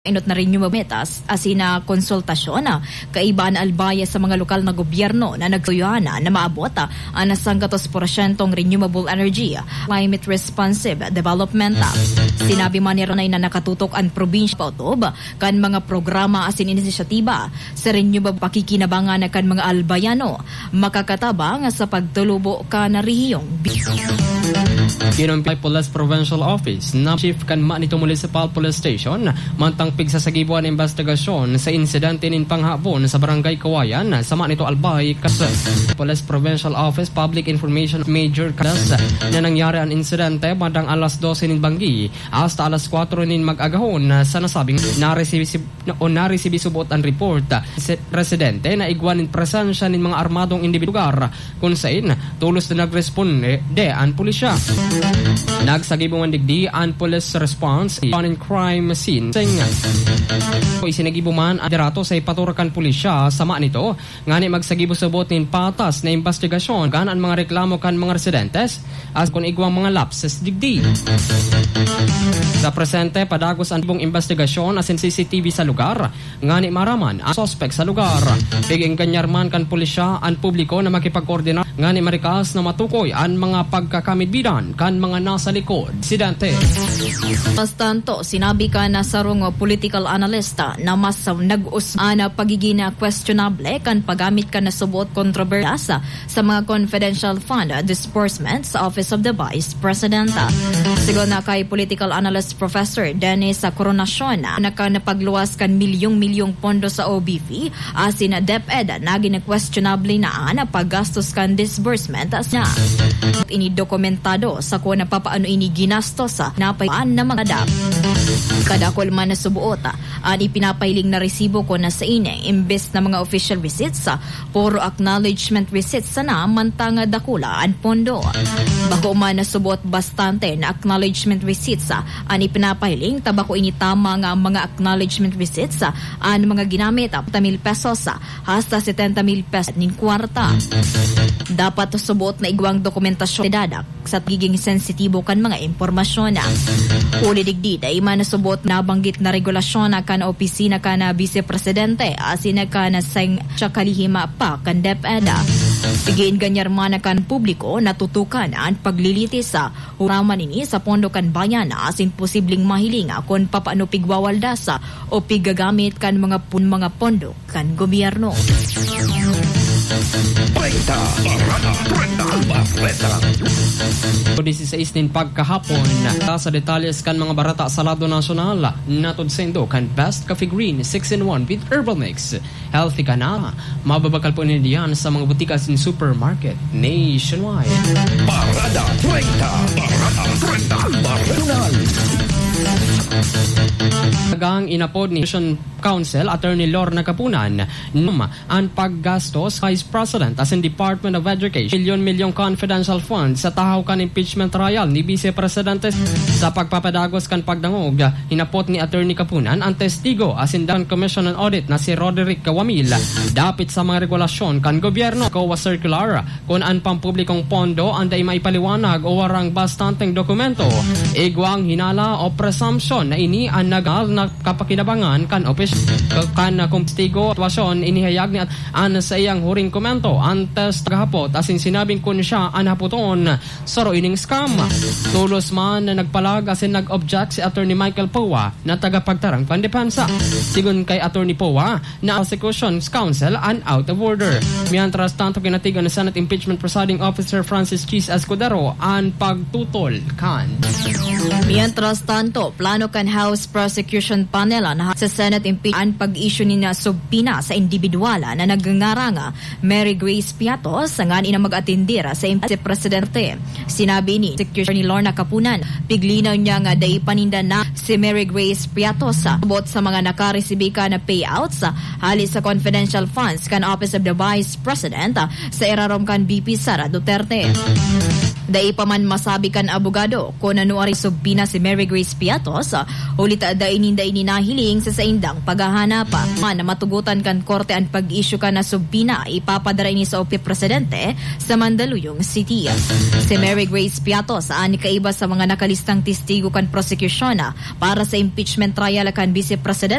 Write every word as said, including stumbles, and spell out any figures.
Inot na rin yung mametas asina konsultasyon na kaibaan albaya sa mga lokal na gobyerno na nagtuyana na maabot ang nasanggatos porsyentong renewable energy, climate responsive development. Sinabi man ni Ronay na nakatutok ang probinsya pautob kan mga programa asin inisyatiba sa renewable pakikinabangan kan mga albayano makakatabang sa pagtulubo ka na rehiyong. Kinumpay Police Provincial Office na Chief Kanma nito Municipal Police Station mantang pigsasagibuan investigasyon sa insidente nin panghapon sa Barangay Kawayan sa Manito Albay Kasas. Police Provincial Office Public Information Major Kadas na nangyari ang insidente bandang alas dose nin Banggi hasta alas kwatro nin mag-agahon sa nasabing naresibi o naresibi subot ang report sa residente na igwanin presensya nin mga armadong individual kung saan tulos na nagresponde de ang pulisya. Nagsagibong ang digdi ang police response on crime scene sing isinagibo man ang derato sa ipaturakan pulisya sama nito ngani magsagibo subot nin patas na investigasyon kan ang mga reklamo kan mga residentes as kung igwang mga lapses digdi. Sa presente padagos ang ibong investigasyon asin C C T V sa lugar ngani maraman ang suspect sa lugar. Biging kanyarman kan pulisya ang publiko na makipagkoordinar ngani marikas na matukoy ang mga pagkakamidbidan kan mga nasa likod sidente. Mas tanto, sinabi ka na sarong political analyst na mas nag-usma na pagiging questionable kan paggamit ka na subot kontrobersya sa mga confidential fund disbursements sa Office of the Vice President. Sigon na kay political analyst Professor Dennis Coronacion na nakanapagluwas kan milyong-milyong pondo sa O B P asin na DepEd na gina-questionable na na paggastos kan disbursement niya. Inidokumentado sa kung napapaano ini ginastos sa napayaan na mga dap. Kadakol man na subuot ang ipinapahiling na resibo ko na sa ine imbes na mga official receipts sa puro acknowledgement receipts sa na mantanga dakula ang pondo. Bako man na subuot bastante na acknowledgement receipts sa ang ipinapahiling tabako ini tama nga mga acknowledgement receipts sa ang mga ginamit at mil pesos sa hasta setenta mil pesos nin kwarta. Dapat subuot na igwang dokumentasyon dadak sa pagiging sensitibo kan mga impormasyon na. Uli digdi ay manasubot na banggit na regulasyon na kan opisina ka na Vice Presidente asin ka na sang kalihima pa kan DepEd. Sigiin ganyar man kan publiko natutukan ang paglilitis sa huraman ini sa pondo kan bayan asin posibleng mahiling kung papaano pigwawalda sa o pigagamit kan mga pun mga pondo kan gobyerno. Preta, Barada, Preta, Barada. disiseis nin pagkahapon sa detalles kan mga barata sa lado nasyonal natod sendo kan Best Coffee Green six in one with herbal mix. Healthy ka na. Mababakal po niyan sa mga butikas in supermarket nationwide. Barada, Preta, Barada, Preta, Barada. Tagang inapod ni Nation Council Attorney Lorna Kapunan num ang paggastos Vice President as in Department of Education milyon-milyong confidential funds sa tahaw kan impeachment trial ni Vice Presidente sa pagpapadagos kan pagdangog. Hinapot ni Attorney Kapunan ang testigo as in Dan Commission on Audit na si Roderick Kawamil dapit sa mga regulasyon kan gobyerno ko was circular kung an pampublikong pondo anday maipaliwanag o warang bastanteng dokumento igwang hinala o presumption na ini ang nagal na kapakinabangan kan office kan kumstigo atwasyon inihayag ni at an sa iyang huring komento antes tagahapot asin sinabing kun siya an haputon saro ining scam. Tulos man na nagpalag asin nag-object si Attorney Michael Powa na tagapagtarang pandepensa. Sigun kay Attorney Powa na Prosecution's Council an out of order. Mientras tanto kinatigan ng Senate Impeachment Presiding Officer Francis Cheese Escudero ang pagtutol kan. Mientras tanto, plano kan House Prosecution Panel na sa Senate impeachment pag-issue ni na subpina sa individuala na nagngaranga Mary Grace Piatos sa ngani na mag-atindira sa impeachment Presidente. Sinabi ni Secretary Lorna Kapunan, piglinaw niya nga day paninda na si Mary Grace Piatos sa bot sa mga nakaresibi ka na payouts sa hali sa confidential funds kan Office of the Vice President sa irarom kan B P Sara Duterte. Dai pa man masabi kan abogado kung nanuari subpina si Mary Grace Piatos, ulit da ininda ininahiling sa saindang paghahanapa. Man na matugutan kan korte ang pag-issue ka na subpina ipapadara ini sa opi presidente sa Mandaluyong City. Si Mary Grace Piatos ani kaiba sa mga nakalistang testigo kan prosecution para sa impeachment trial kan Vice President